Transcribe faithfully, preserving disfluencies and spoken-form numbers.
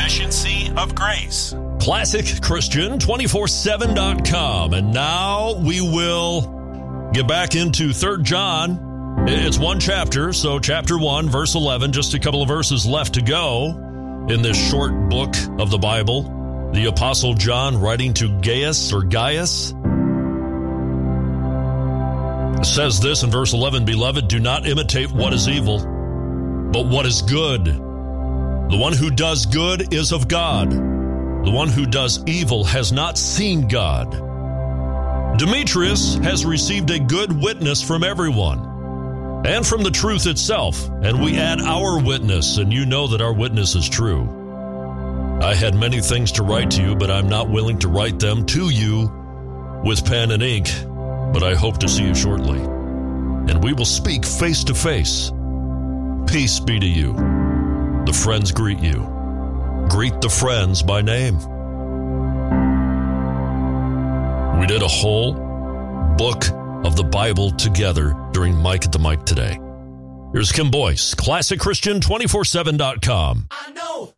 sufficiency of grace. classic christian two four seven dot com. And now we will get back into Third John. It's one chapter, so chapter one, verse eleven, just a couple of verses left to go in this short book of the Bible. The Apostle John writing to Gaius or Gaius says this in verse eleven, "Beloved, do not imitate what is evil, but what is good. The one who does good is of God. The one who does evil has not seen God. Demetrius has received a good witness from everyone, and from the truth itself, and we add our witness, and you know that our witness is true. I had many things to write to you, but I'm not willing to write them to you with pen and ink, but I hope to see you shortly, and we will speak face to face. Peace be to you. The friends greet you. Greet the friends by name." We did a whole book of the Bible together during Mike at the Mic today. Here's Kim Boyce, classic christian two four seven dot com. I know